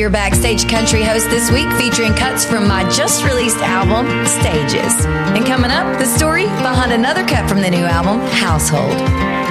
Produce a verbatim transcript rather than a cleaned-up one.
your backstage country host this week, featuring cuts from my just released album, Stages. And coming up, the story behind another cut from the new album, Household.